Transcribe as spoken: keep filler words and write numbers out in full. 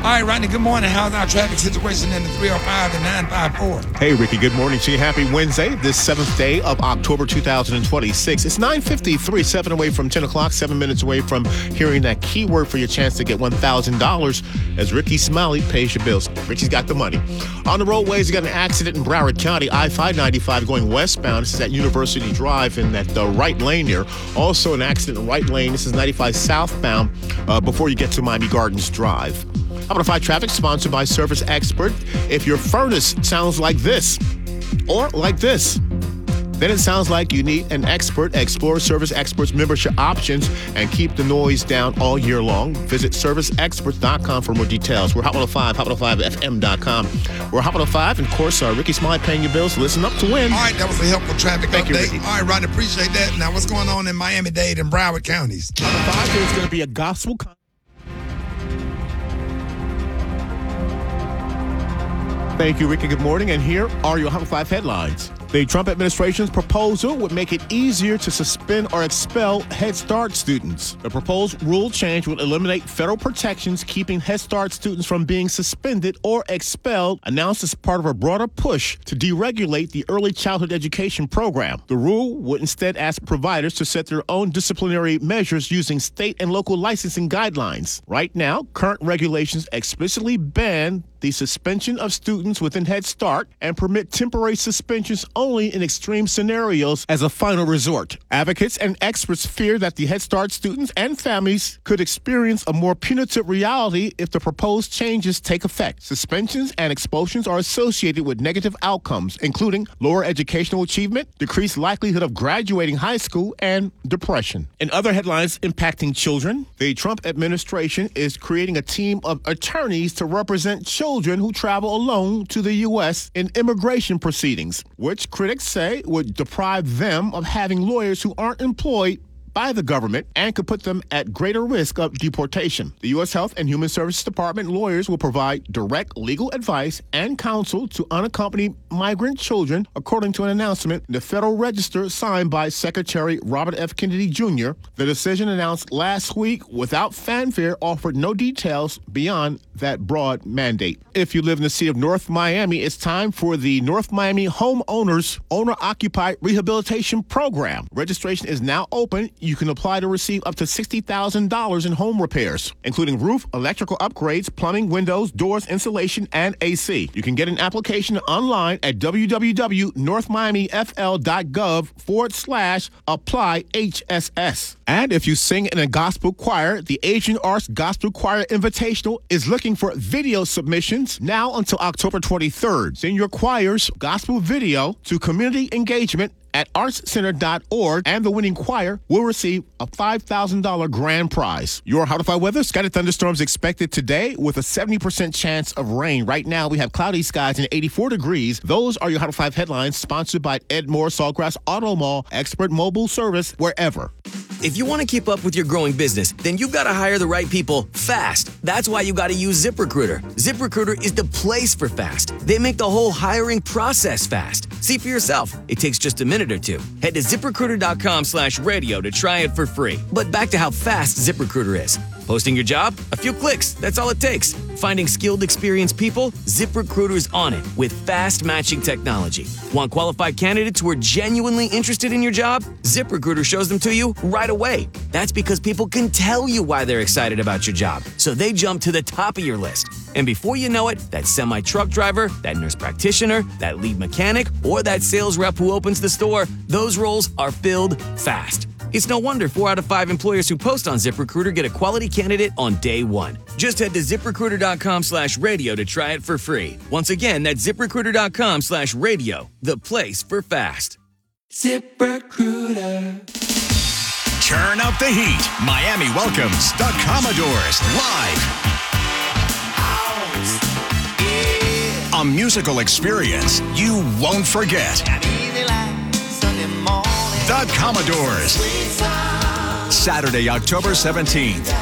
All right, Rodney, good morning. How's our traffic situation in the three oh five and nine five four? Hey, Ricky, good morning to you. Happy Wednesday, this seventh day of October two thousand twenty-six. It's nine fifty-three, seven away from ten o'clock, seven minutes away from hearing that keyword for your chance to get one thousand dollars as Ricky Smiley pays your bills. Ricky's got the money. On the roadways, you got an accident in Broward County, I five ninety-five going westbound. This is at University Drive in that uh, right lane there. Also an accident in right lane. This is ninety-five southbound uh, before you get to Miami Gardens Drive. How about five traffic sponsored by Service Expert? If your furnace sounds like this or like this, then it sounds like you need an expert. Explore Service Expert's membership options and keep the noise down all year long. Visit service experts dot com for more details. We're Hot one oh five, hot one oh five F M dot com. We're Hot one oh five, and of course, uh, Ricky Smiley paying your bills. Listen up to win. All right, that was a helpful traffic Thank update. you, Ricky. All right, Rodney, appreciate that. Now, what's going on in Miami-Dade and Broward counties? Hot one oh five, there's going to be a gospel con- Thank you, Ricky. Good morning. And here are your Hot one oh five headlines. The Trump administration's proposal would make it easier to suspend or expel Head Start students. The proposed rule change would eliminate federal protections keeping Head Start students from being suspended or expelled, announced as part of a broader push to deregulate the early childhood education program. The rule would instead ask providers to set their own disciplinary measures using state and local licensing guidelines. Right now, current regulations explicitly ban the suspension of students within Head Start and permit temporary suspensions only in extreme scenarios as a final resort. Advocates and experts fear that the Head Start students and families could experience a more punitive reality if the proposed changes take effect. Suspensions and expulsions are associated with negative outcomes, including lower educational achievement, decreased likelihood of graduating high school, and depression. In other headlines impacting children, the Trump administration is creating a team of attorneys to represent children Children who travel alone to the U S in immigration proceedings, which critics say would deprive them of having lawyers who aren't employed by the government and could put them at greater risk of deportation. The U S Health and Human Services Department lawyers will provide direct legal advice and counsel to unaccompanied migrant children, according to an announcement in the Federal Register signed by Secretary Robert F. Kennedy Junior The decision announced last week without fanfare offered no details beyond that broad mandate. If you live in the city of North Miami, it's time for the North Miami Homeowners Owner-Occupied Rehabilitation Program. Registration is now open. You can apply to receive up to sixty thousand dollars in home repairs, including roof, electrical upgrades, plumbing, windows, doors, insulation, and A C. You can get an application online at www.northmiamifl.gov forward slash apply HSS. And if you sing in a gospel choir, the Asian Arts Gospel Choir Invitational is looking for video submissions now until October twenty-third. Send your choir's gospel video to community engagement at arts center dot org, and the winning choir will receive a five thousand dollars grand prize. Your Hot one oh five weather, scattered thunderstorms expected today with a seventy percent chance of rain. Right now, we have cloudy skies and eighty-four degrees. Those are your Hot one oh five headlines, sponsored by Ed Moore, Sawgrass Auto Mall, expert mobile service wherever. If you want to keep up with your growing business, then you've got to hire the right people fast. That's why you got to use ZipRecruiter. ZipRecruiter is the place for fast. They make the whole hiring process fast. See for yourself. It takes just a minute or two. Head to ZipRecruiter.com slash radio to try it for free. But back to how fast ZipRecruiter is. Posting your job? A few clicks. That's all it takes. Finding skilled, experienced people? ZipRecruiter's on it with fast matching technology. Want qualified candidates who are genuinely interested in your job? ZipRecruiter shows them to you right away. That's because people can tell you why they're excited about your job, so they jump to the top of your list. And before you know it, that semi-truck driver, that nurse practitioner, that lead mechanic, or that sales rep who opens the store, those roles are filled fast. It's no wonder four out of five employers who post on ZipRecruiter get a quality candidate on day one. Just head to ZipRecruiter.com slash radio to try it for free. Once again, that's ZipRecruiter.com slash radio, the place for fast. ZipRecruiter. Turn up the heat. Miami welcomes the Commodores live. A musical experience you won't forget. The Commodores. Saturday, October seventeenth.